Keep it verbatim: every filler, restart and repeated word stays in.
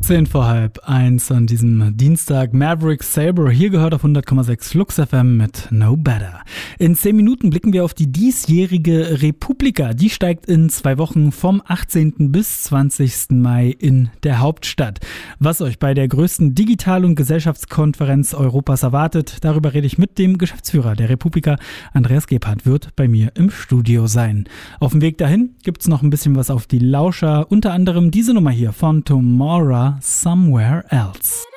zehn vor halb eins an diesem Dienstag. Maverick Sabre, hier gehört auf hundert Komma sechs Flux F M mit No Better. In zehn Minuten blicken wir auf die diesjährige Republika. Die steigt in zwei Wochen vom achtzehnten bis zwanzigsten Mai in der Hauptstadt. Was euch bei der größten Digital- und Gesellschaftskonferenz Europas erwartet, darüber rede ich mit dem Geschäftsführer der Republika. Andreas Gebhardt wird bei mir im Studio sein. Auf dem Weg dahin gibt's noch ein bisschen was auf die Lauscher, unter anderem diese Nummer hier von Tomorrow, Somewhere Else.